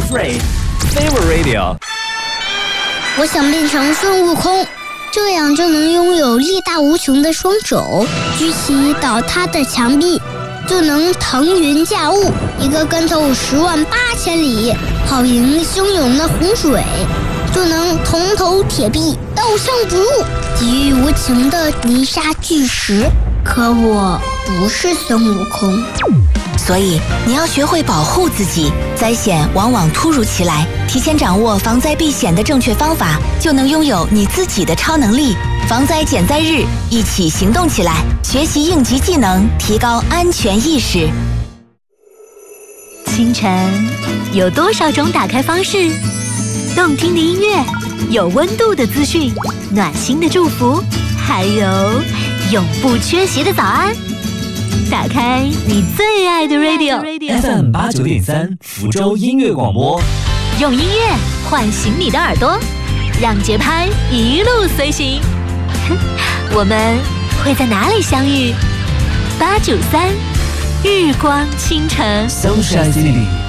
Free Favorite Radio。 我想变成孙悟空，这样就能拥有力大无穷的双手，举起倒塌的墙壁，就能腾云驾雾，一个跟头108000里，好迎汹涌的洪水，就能铜头铁臂，刀枪不入，抵御无情的泥沙巨石。可我不是孙悟空， 所以你要学会保护自己。灾险往往突如其来，提前掌握防灾避险的正确方法，就能拥有你自己的超能力。防灾减灾日，一起行动起来，学习应急技能，提高安全意识。 清晨有多少种打开方式？动听的音乐，有温度的资讯，暖心的祝福，还有永不缺席的早安。打开你最爱的 radio FM 89.3福州音乐广播， 用音乐唤醒你的耳朵，让节拍一路随行。我们会在哪里相遇？893日光倾城 Sunshine City。